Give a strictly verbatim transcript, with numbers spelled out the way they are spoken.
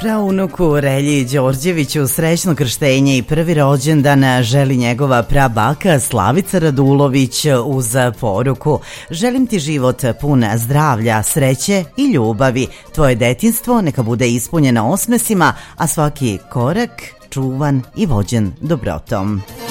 Praunuku Relji Đorđeviću srećno krštenje i prvi rođendan želi njegova prabaka Slavica Radulović uz poruku: želim ti život pun zdravlja, sreće i ljubavi. Tvoje detinjstvo neka bude ispunjeno osmesima, a svaki korak čuvan i vođen dobrotom.